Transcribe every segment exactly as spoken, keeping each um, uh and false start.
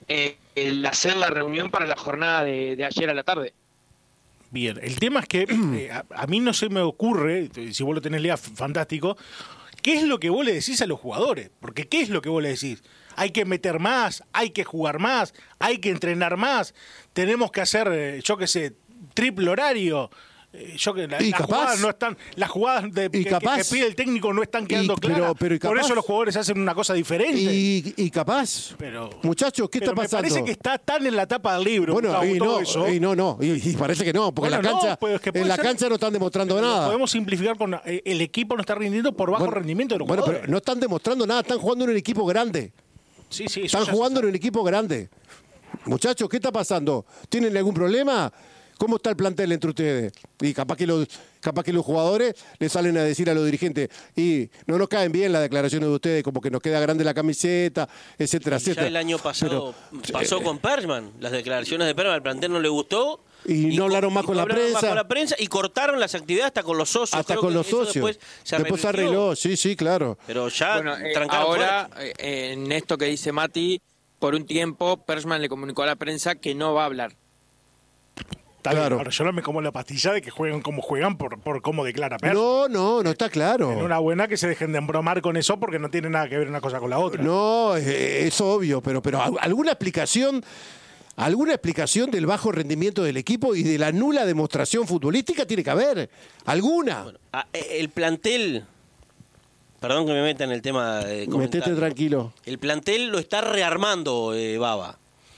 eh, el hacer la reunión para la jornada de, de ayer a la tarde. Bien, el tema es que eh, a, a mí no se me ocurre, si vos lo tenés leído, fantástico, ¿qué es lo que vos le decís a los jugadores? Porque ¿qué es lo que vos le decís? Hay que meter más, hay que jugar más, hay que entrenar más, tenemos que hacer, eh, yo qué sé, triple horario. Eh, yo que la, y las capaz, jugadas no están, las jugadas de, que, capaz, que, que pide el técnico no están quedando y, pero, claras. pero Por capaz, eso los jugadores hacen una cosa diferente. Y, y capaz, pero, muchachos, ¿qué pero está pasando? Me parece que está tan en la tapa del libro. Bueno, Gustavo, y, todo no, eso. y no, no, y, y parece que no, porque bueno, en la cancha, no, pues es que en la ser, cancha no están demostrando pero nada. Lo podemos simplificar con eh, el equipo no está rindiendo por bajo bueno, rendimiento de los bueno, jugadores. pero no están demostrando nada, están jugando en un equipo grande. Sí, sí, están jugando en un equipo grande. Muchachos, ¿qué está pasando? ¿Tienen algún problema? ¿Cómo está el plantel entre ustedes? Y capaz que los, capaz que los jugadores le salen a decir a los dirigentes, y no nos caen bien las declaraciones de ustedes, como que nos queda grande la camiseta, etcétera, y etcétera. Ya el año pasado Pero, pasó eh, con Persman. Las declaraciones de Persman al plantel no le gustó. Y, y no hablaron más con la prensa. Más con la prensa y cortaron las actividades hasta con los socios. Hasta Creo con que los socios. Después se arregló. Después se arregló, sí, sí, claro. Pero ya bueno, eh, trancaron ahora, eh, en esto que dice Mati, por un tiempo Persman le comunicó a la prensa que no va a hablar. Está claro. Bien, ahora yo no me como la pastilla de que jueguen como juegan por, por cómo declara Persman. No, no, no está claro. Enhorabuena que se dejen de embromar con eso porque no tiene nada que ver una cosa con la otra. No, es, es obvio, pero, pero alguna explicación, alguna explicación del bajo rendimiento del equipo y de la nula demostración futbolística tiene que haber. ¿Alguna? Bueno, el plantel, perdón que me meta en el tema de comentario. Metete tranquilo. El plantel lo está rearmando eh, Baba.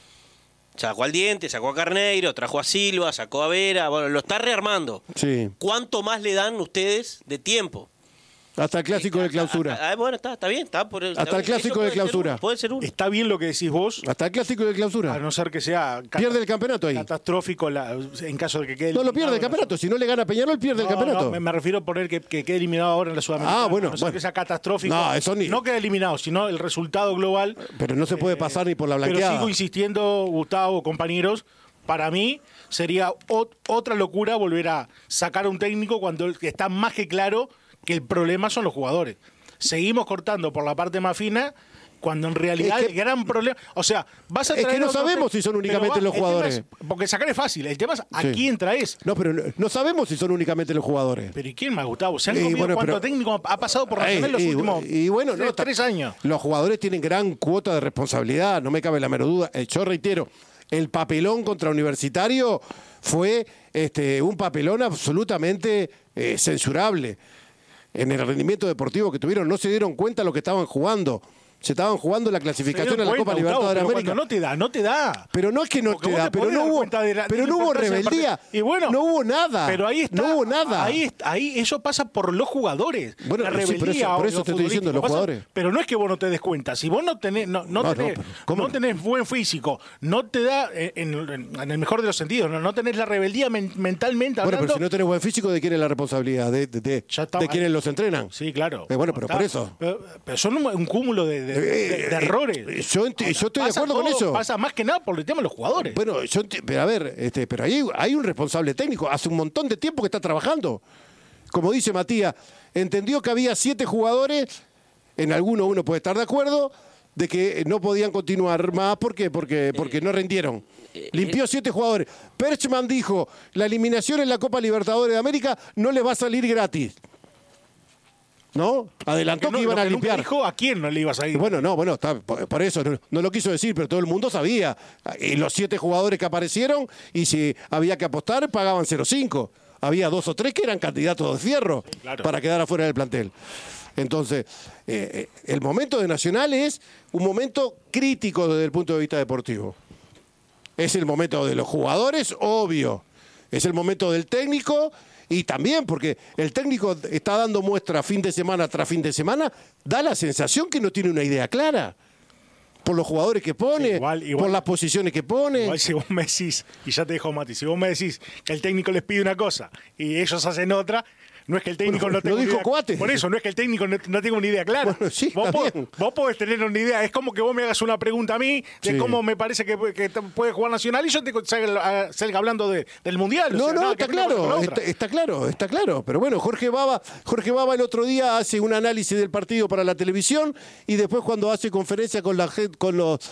Sacó al Diente, sacó a Carneiro, trajo a Silva, sacó a Vera, bueno, lo está rearmando. Sí. ¿Cuánto más le dan ustedes de tiempo? Hasta el clásico eh, de clausura. Ah, bueno, está, está bien. Está por, Hasta está, el clásico de clausura. Ser, puede ser uno. Está bien lo que decís vos. Hasta el clásico de clausura. A no ser que sea... Pierde el campeonato ahí. Catastrófico la, en caso de que quede... No lo pierde el campeonato. Si no le gana a Peñarol, pierde no, el campeonato. No, me, me refiero a poner que, que quede eliminado ahora en la Sudamericana. Ah, bueno. A no ser bueno. que sea catastrófico. No, eso ni... no queda eliminado, sino el resultado global. Pero no se puede eh, pasar ni por la blanqueada. Pero sigo insistiendo, Gustavo, compañeros, para mí sería ot otra locura volver a sacar a un técnico cuando está más que claro que el problema son los jugadores. Seguimos cortando por la parte más fina cuando en realidad es que, el gran problema... O sea, vas a traer... Es que no sabemos te... si son únicamente va, los jugadores. Es, porque sacar es fácil. El tema es a sí. quién traes. No, pero no, no sabemos si son únicamente los jugadores. Pero ¿y quién más, Gustavo? ¿Se han y comido bueno, cuánto pero, técnico ha pasado por Nacional eh, los y, últimos y bueno, tres, no, tres años? Los jugadores tienen gran cuota de responsabilidad, no me cabe la menor duda. Eh, yo reitero, el papelón contra Universitario fue este, un papelón absolutamente eh, censurable. En el rendimiento deportivo que tuvieron, no se dieron cuenta de lo que estaban jugando. Se estaban jugando la clasificación a la Copa Libertadores de América. No te da, no te da. Pero no es que no Porque te da, te pero no hubo, la, pero no hubo rebeldía. Y bueno, no hubo nada. Pero ahí está. No hubo nada. Ahí, ahí eso pasa por los jugadores. Bueno, la rebeldía, sí, por eso, por eso te estoy diciendo, los pasa, jugadores. Pero no es que vos no te des cuenta. Si vos no tenés, no, no no, tenés, no, no tenés buen físico, no te da, en, en, en el mejor de los sentidos, no, no tenés la rebeldía men, mentalmente hablando. Bueno, pero si no tenés buen físico, ¿de quién es la responsabilidad? ¿De, de, de, de quienes los entrenan? Sí, claro. Eh, bueno, pero está, por eso. Pero, pero son un, un cúmulo de, de, de, de errores. Yo, Ahora, yo estoy de acuerdo todo, con eso. Pasa más que nada por el tema de los jugadores. Bueno, yo, pero a ver, este, pero ahí hay un responsable técnico. Hace un montón de tiempo que está trabajando. Como dice Matías, entendió que había siete jugadores, en alguno uno puede estar de acuerdo, de que no podían continuar más. ¿Por qué? Porque, porque no rindieron. Limpió siete jugadores. Perchman dijo, la eliminación en la Copa Libertadores de América no le va a salir gratis. ¿No? Adelantó no, que iban a que limpiar. Dijo a quién no le iba a salir. Bueno, no, bueno, está, por, por eso no, no lo quiso decir, pero todo el mundo sabía. Y los siete jugadores que aparecieron, y si había que apostar, pagaban cero cinco. Había dos o tres que eran candidatos de fierro claro. para quedar afuera del plantel. Entonces, eh, el momento de Nacional es un momento crítico desde el punto de vista deportivo. Es el momento de los jugadores, obvio. Es el momento del técnico. Y también porque el técnico está dando muestra fin de semana tras fin de semana, da la sensación que no tiene una idea clara. Por los jugadores que pone, sí, igual, igual, por las posiciones que pone. Igual si vos me decís, y ya te dejo Mati, si vos me decís que el técnico les pide una cosa y ellos hacen otra, no es que el técnico bueno, no tenga lo dijo una idea, Coates. Por eso, no es que el técnico no, no tenga una idea clara. Bueno, sí, vos, podés, vos podés tener una idea. Es como que vos me hagas una pregunta a mí de sí. cómo me parece que, que puede jugar Nacional y yo te salga, salga hablando de, del Mundial. No, o sea, no, nada, está claro, está, está claro, está claro. Pero bueno, Jorge Baba, Jorge Baba el otro día hace un análisis del partido para la televisión y después cuando hace conferencia con, la, con los